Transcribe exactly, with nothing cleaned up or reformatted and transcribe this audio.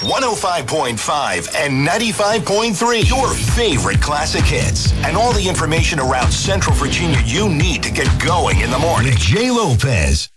one oh five point five and ninety-five point three. Your favorite classic hits and all the information around Central Virginia you need to get going in the morning. With Jay Lopez.